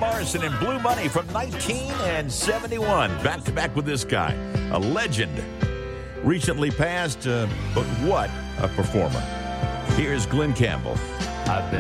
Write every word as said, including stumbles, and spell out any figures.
Morrison and Blue Money from nineteen seventy-one. Back to back with this guy, a legend. Recently passed, uh, but what a performer. Here's Glenn Campbell. I've been